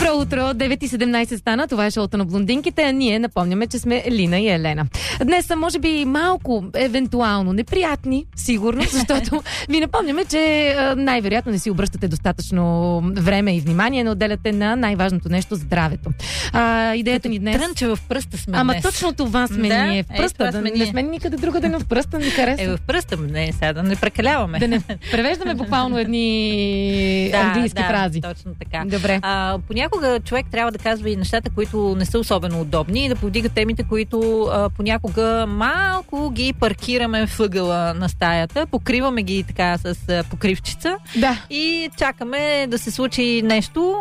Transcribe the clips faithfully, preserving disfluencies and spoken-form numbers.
Добро утро, девет и седемнайсет стана, това е шоуто на блондинките, а ние напомняме, че сме Лина и Елена. Днес са, може би, малко, евентуално неприятни, сигурно, защото ви напомняме, че най-вероятно не си обръщате достатъчно време и внимание, но отделяте на най-важното нещо — здравето. А, идеята ни днес... Трънче в пръста сме Ама днес. точно това сме да? ние. В пръста, е, да, сме не ние. сме никъде друга, да в пръста ни харесва. Е, в пръста, не, сега да не прекаляваме. Да не превеждаме буквално едни да, английски да, фрази. Точно така. Добре. А, понякога човек трябва да казва и нещата, които не са особено удобни, и да повдига темите, които а, понякога малко ги паркираме в ъгъла на стаята, покриваме ги така с а, покривчица Да. и чакаме да се случи нещо.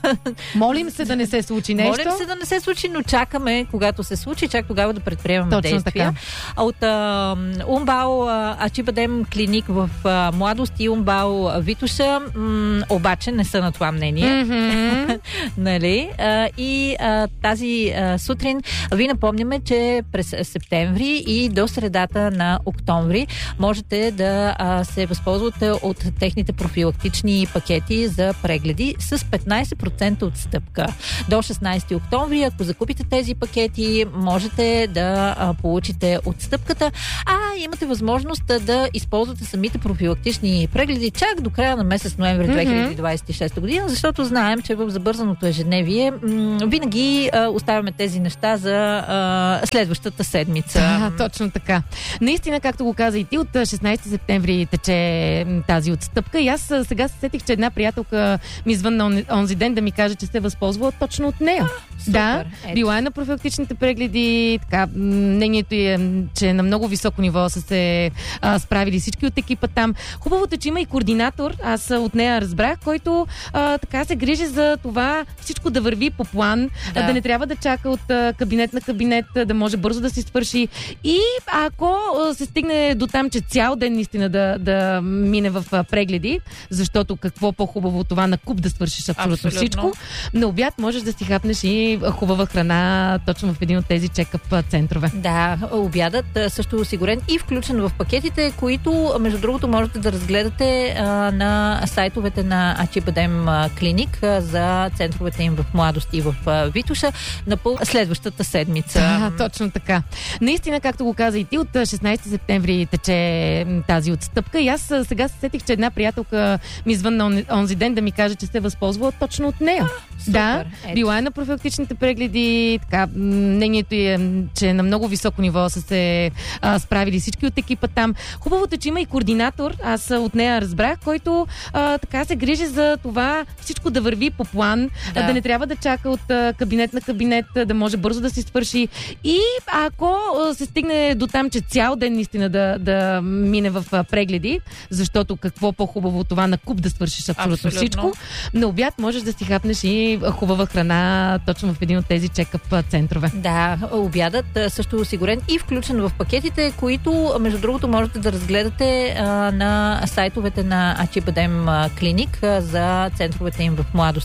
Молим се да не се случи нещо. Молим се да не се случи, но чакаме, когато се случи, чак тогава да предприемаме Точно действия. така. От а, Умбао Ачибадем клиник в а, Младост и Умбао Витуша м, обаче не са на това мнение. Mm-hmm. Нали? А, и а, тази а, сутрин ви напомняме, че през септември и до средата на октомври можете да а, се възползвате от техните профилактични пакети за прегледи с петнайсет процента отстъпка. До шестнайсети октомври, ако закупите тези пакети, можете да а, получите отстъпката, а имате възможност да, да използвате самите профилактични прегледи чак до края на месец ноември две хиляди двайсет и шеста година, защото знаем, че в забързаното ежедневие м- винаги а, оставяме тези неща за а, следващата седмица. Да, точно така. Наистина, както го каза и ти, от шестнайсети септември тече тази отстъпка и аз сега се сетих, че една приятелка ми звънна он, онзи ден да ми каже, че се възползва точно от нея. Супер, Да, ето. била е на профилактичните прегледи, така, мнението е, че на много високо ниво са се а, справили всички от екипа там. Хубавото е, че има и координатор, аз от нея разбрах, който а, така се грижи за това всичко да върви по план, Да. а, да не трябва да чака от а, кабинет на кабинет, да може бързо да си свърши. И ако а, се стигне до там, че цял ден наистина да, да мине в а, прегледи, защото какво по-хубаво това на куп да свършиш абсолютно, Абсолютно. всичко, на обяд можеш да си хапнеш и хубава храна точно в един от тези чекъп центрове. Да, обядът а, също е осигурен и включен в пакетите, които, между другото, можете да разгледате а, на сайтовете на Ачибадем клиник а, за центровете им в Младост и в а, Витуша на пъл... следващата седмица. Да, точно така. Наистина, както го каза и ти, от шестнайсети септември тече тази отстъпка и аз сега се сетих, че една приятелка ми звънна он, онзи ден да ми каже, че се възползва точно от нея. Супер, Да, ето. била е на профилактичните прегледи, така, мнението е, че на много високо ниво са се а, справили всички от екипа там. Хубавото е, че има и координатор, аз от нея разбрах, който а, така се грижи за това всичко да върви по план, Да. а, да не трябва да чака от а, кабинет на кабинет, да може бързо да си свърши. И ако а, се стигне до там, че цял ден наистина да, да мине в а, прегледи, защото какво по-хубаво това на куп да свършиш абсолютно, Абсолютно. всичко, на обяд можеш да си хапнеш и хубава храна точно в един от тези чекъп центрове. Да, обядът а, също е осигурен и включен в пакетите, които, между другото, можете да разгледате а, на сайтовете на Ачибадем клиник а, за центровете им в Младост